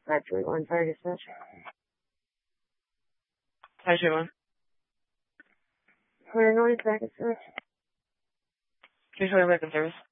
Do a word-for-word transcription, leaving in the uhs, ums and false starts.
five three one, fire dispatch. five three one. Clear noise, back and service. Three twenty back in service.